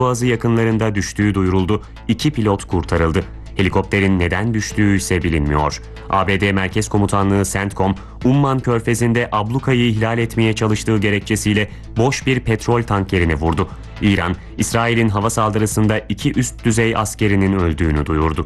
Boğazı yakınlarında düştüğü duyuruldu. 2 pilot kurtarıldı. Helikopterin neden düştüğü ise bilinmiyor. ABD Merkez Komutanlığı CENTCOM, Umman Körfezi'nde ablukayı ihlal etmeye çalıştığı gerekçesiyle boş bir petrol tankerini vurdu. İran, İsrail'in hava saldırısında 2 üst düzey askerinin öldüğünü duyurdu.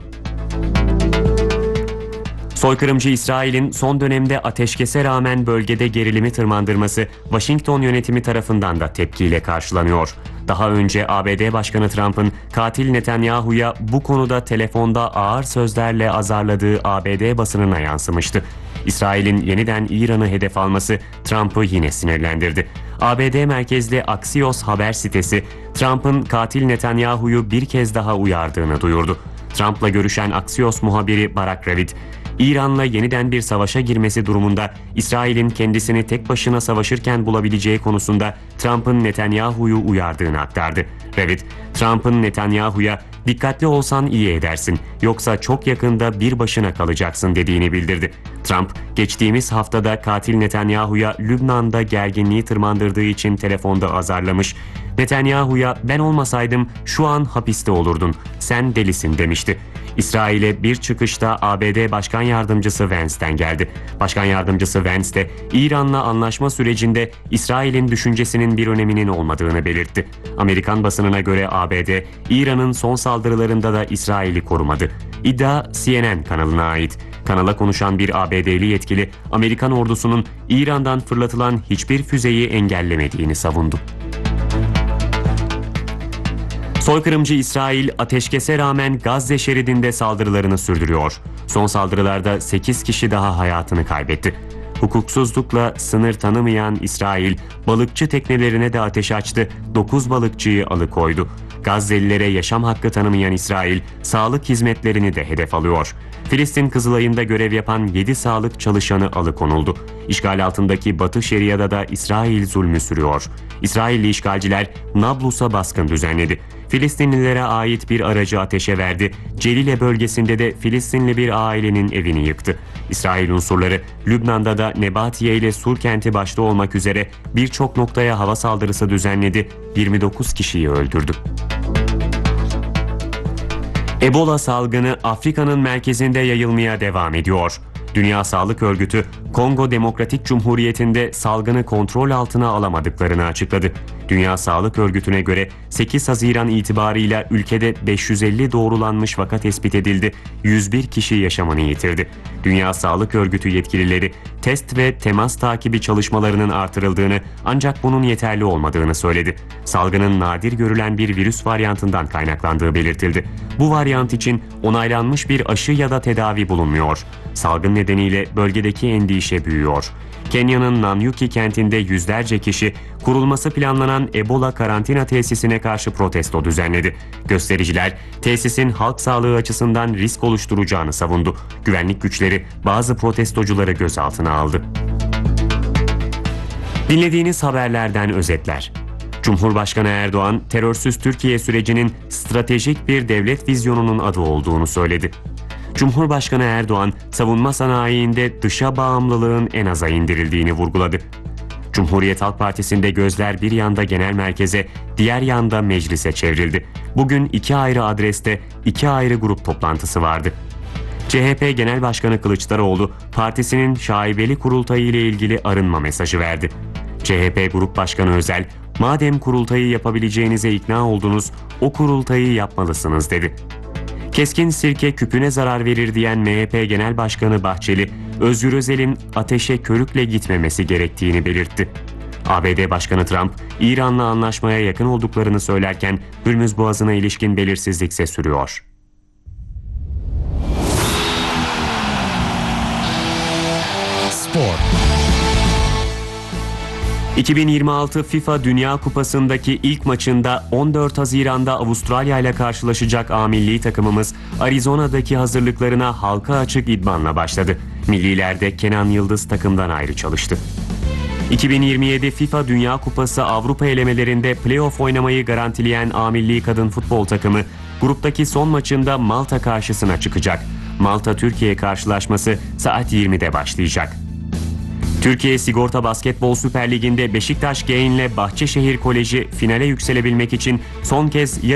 Soykırımcı İsrail'in son dönemde ateşkese rağmen bölgede gerilimi tırmandırması Washington yönetimi tarafından da tepkiyle karşılanıyor. Daha önce ABD Başkanı Trump'ın katil Netanyahu'ya bu konuda telefonda ağır sözlerle azarladığı ABD basınına yansımıştı. İsrail'in yeniden İran'ı hedef alması Trump'ı yine sinirlendirdi. ABD merkezli Axios haber sitesi Trump'ın katil Netanyahu'yu bir kez daha uyardığını duyurdu. Trump'la görüşen Axios muhabiri Barak Ravid, İran'la yeniden bir savaşa girmesi durumunda İsrail'in kendisini tek başına savaşırken bulabileceği konusunda Trump'ın Netanyahu'yu uyardığını aktardı. Ravid, Trump'ın Netanyahu'ya "dikkatli olsan iyi edersin, yoksa çok yakında bir başına kalacaksın" dediğini bildirdi. Trump, geçtiğimiz haftada katil Netanyahu'ya Lübnan'da gerginliği tırmandırdığı için telefonda azarlamış, "Netanyahu'ya ben olmasaydım şu an hapiste olurdun, sen delisin" demişti. İsrail'e bir çıkışta ABD Başkan Yardımcısı Vance'den geldi. Başkan Yardımcısı Vance de İran'la anlaşma sürecinde İsrail'in düşüncesinin bir öneminin olmadığını belirtti. Amerikan basınına göre ABD, İran'ın son saldırılarında da İsrail'i korumadı. İddia CNN kanalına ait. Kanala konuşan bir ABD'li yetkili, Amerikan ordusunun İran'dan fırlatılan hiçbir füzeyi engellemediğini savundu. Soykırımcı İsrail, ateşkese rağmen Gazze şeridinde saldırılarını sürdürüyor. Son saldırılarda 8 kişi daha hayatını kaybetti. Hukuksuzlukla sınır tanımayan İsrail, balıkçı teknelerine de ateş açtı, 9 balıkçıyı alıkoydu. Gazze'lilere yaşam hakkı tanımayan İsrail, sağlık hizmetlerini de hedef alıyor. Filistin Kızılay'ında görev yapan 7 sağlık çalışanı alıkonuldu. İşgal altındaki Batı Şeria'da da İsrail zulmü sürüyor. İsrailli işgalciler Nablus'a baskın düzenledi. Filistinlilere ait bir aracı ateşe verdi. Celile bölgesinde de Filistinli bir ailenin evini yıktı. İsrail unsurları Lübnan'da da Nebatiye ile Sur kenti başta olmak üzere birçok noktaya hava saldırısı düzenledi. 29 kişiyi öldürdü. Ebola salgını Afrika'nın merkezinde yayılmaya devam ediyor. Dünya Sağlık Örgütü, Kongo Demokratik Cumhuriyeti'nde salgını kontrol altına alamadıklarını açıkladı. Dünya Sağlık Örgütü'ne göre 8 Haziran itibarıyla ülkede 550 doğrulanmış vaka tespit edildi, 101 kişi yaşamını yitirdi. Dünya Sağlık Örgütü yetkilileri test ve temas takibi çalışmalarının artırıldığını ancak bunun yeterli olmadığını söyledi. Salgının nadir görülen bir virüs varyantından kaynaklandığı belirtildi. Bu varyant için onaylanmış bir aşı ya da tedavi bulunmuyor. Salgın nedeniyle bölgedeki endişe büyüyor. Kenya'nın Nanyuki kentinde yüzlerce kişi kurulması planlanan Ebola karantina tesisine karşı protesto düzenledi. Göstericiler tesisin halk sağlığı açısından risk oluşturacağını savundu. Güvenlik güçleri bazı protestocuları gözaltına aldı. Dinlediğiniz haberlerden özetler. Cumhurbaşkanı Erdoğan, terörsüz Türkiye sürecinin stratejik bir devlet vizyonunun adı olduğunu söyledi. Cumhurbaşkanı Erdoğan, savunma sanayiinde dışa bağımlılığın en aza indirildiğini vurguladı. Cumhuriyet Halk Partisi'nde gözler bir yanda genel merkeze, diğer yanda meclise çevrildi. Bugün 2 ayrı adreste 2 ayrı grup toplantısı vardı. CHP Genel Başkanı Kılıçdaroğlu, partisinin şaibeli kurultayı ile ilgili arınma mesajı verdi. CHP Grup Başkanı Özel, "Madem kurultayı yapabileceğinize ikna oldunuz, o kurultayı yapmalısınız" dedi. Keskin sirke küpüne zarar verir diyen MHP Genel Başkanı Bahçeli, Özgür Özel'in ateşe körükle gitmemesi gerektiğini belirtti. ABD Başkanı Trump, İran'la anlaşmaya yakın olduklarını söylerken Hürmüz Boğazı'na ilişkin belirsizlikse sürüyor. Spor. 2026 FIFA Dünya Kupası'ndaki ilk maçında 14 Haziran'da Avustralya ile karşılaşacak A milli takımımız Arizona'daki hazırlıklarına halka açık idmanla başladı. Millilerde Kenan Yıldız takımdan ayrı çalıştı. 2027 FIFA Dünya Kupası Avrupa elemelerinde play-off oynamayı garantileyen A milli kadın futbol takımı gruptaki son maçında Malta karşısına çıkacak. Malta-Türkiye karşılaşması saat 20'de başlayacak. Türkiye Sigorta Basketbol Süper Ligi'nde Beşiktaş Gain'le Bahçeşehir Koleji finale yükselebilmek için son kez